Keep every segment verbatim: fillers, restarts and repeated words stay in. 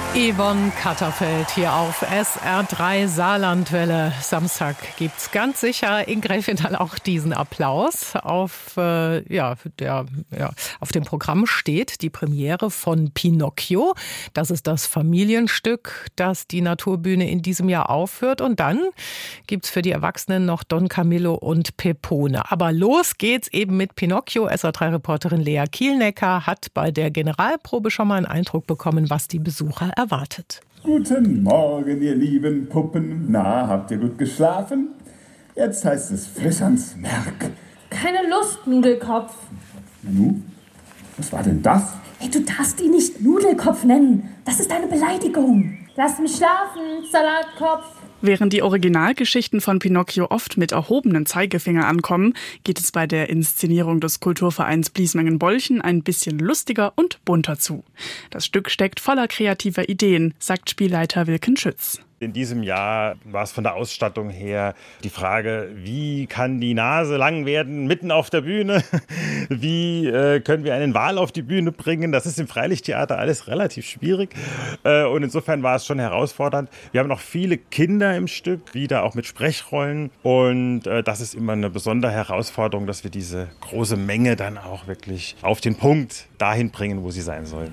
Yvonne Katterfeld hier auf S R drei Saarlandwelle. Samstag gibt's ganz sicher in Gräfenthal auch diesen Applaus. Auf, äh, ja, der, ja, auf dem Programm steht die Premiere von Pinocchio. Das ist das Familienstück, das die Naturbühne in diesem Jahr aufführt. Und dann gibt's für die Erwachsenen noch Don Camillo und Pepone. Aber los geht's eben mit Pinocchio. S R drei Reporterin Lea Kielnecker hat bei der Generalprobe schon mal einen Eindruck bekommen, was die Besucher erwartet. Erwartet. Guten Morgen, ihr lieben Puppen. Na, habt ihr gut geschlafen? Jetzt heißt es frisch ans Werk. Keine Lust, Nudelkopf. Nu? Was war denn das? Hey, du darfst ihn nicht Nudelkopf nennen. Das ist eine Beleidigung. Lass mich schlafen, Salatkopf. Während die Originalgeschichten von Pinocchio oft mit erhobenem Zeigefinger ankommen, geht es bei der Inszenierung des Kulturvereins Bliesmengen-Bolchen ein bisschen lustiger und bunter zu. Das Stück steckt voller kreativer Ideen, sagt Spielleiter Wilken Schütz. In diesem Jahr war es von der Ausstattung her die Frage, wie kann die Nase lang werden mitten auf der Bühne? Wie äh, können wir einen Wal auf die Bühne bringen? Das ist im Freilichttheater alles relativ schwierig. Äh, und insofern war es schon herausfordernd. Wir haben noch viele Kinder im Stück, wieder auch mit Sprechrollen. Und äh, das ist immer eine besondere Herausforderung, dass wir diese große Menge dann auch wirklich auf den Punkt dahin bringen, wo sie sein soll.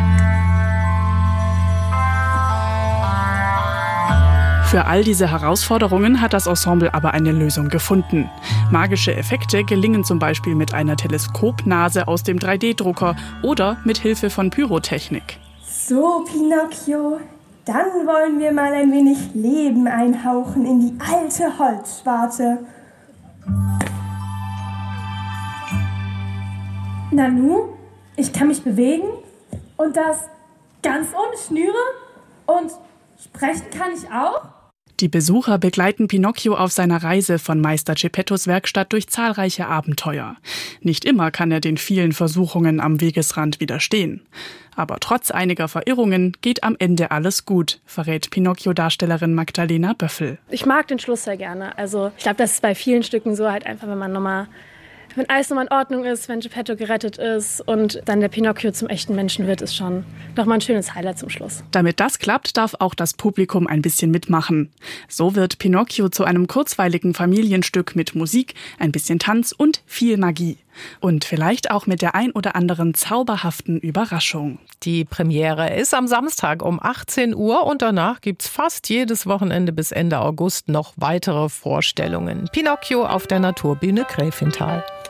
Für all diese Herausforderungen hat das Ensemble aber eine Lösung gefunden. Magische Effekte gelingen zum Beispiel mit einer Teleskopnase aus dem drei D Drucker oder mit Hilfe von Pyrotechnik. So, Pinocchio, dann wollen wir mal ein wenig Leben einhauchen in die alte Holzsparte. Nanu, ich kann mich bewegen und das ganz ohne Schnüre und sprechen kann ich auch. Die Besucher begleiten Pinocchio auf seiner Reise von Meister Geppettos Werkstatt durch zahlreiche Abenteuer. Nicht immer kann er den vielen Versuchungen am Wegesrand widerstehen. Aber trotz einiger Verirrungen geht am Ende alles gut, verrät Pinocchio-Darstellerin Magdalena Böffel. Ich mag den Schluss sehr gerne. Also ich glaube, das ist bei vielen Stücken so, halt einfach, wenn man nochmal Wenn alles nochmal in Ordnung ist, wenn Geppetto gerettet ist und dann der Pinocchio zum echten Menschen wird, ist schon nochmal ein schönes Highlight zum Schluss. Damit das klappt, darf auch das Publikum ein bisschen mitmachen. So wird Pinocchio zu einem kurzweiligen Familienstück mit Musik, ein bisschen Tanz und viel Magie. Und vielleicht auch mit der ein oder anderen zauberhaften Überraschung. Die Premiere ist am Samstag um achtzehn Uhr und danach gibt's fast jedes Wochenende bis Ende August noch weitere Vorstellungen. Pinocchio auf der Naturbühne Gräfenthal.